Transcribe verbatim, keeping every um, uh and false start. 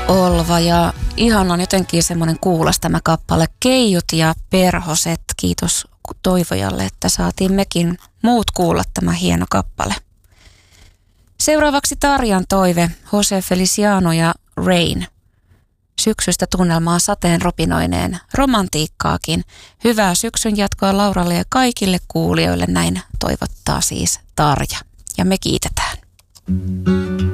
Olva ja ihan on jotenkin semmoinen kuulas tämä kappale. Keijut ja perhoset, kiitos toivojalle, että saatiin mekin muut kuulla tämä hieno kappale. Seuraavaksi Tarjan toive, Jose Feliciano ja Rain. Syksystä tunnelmaa sateen ropinoineen, romantiikkaakin. Hyvää syksyn jatkoa Lauralle ja kaikille kuulijoille, näin toivottaa siis Tarja. Ja me kiitetään.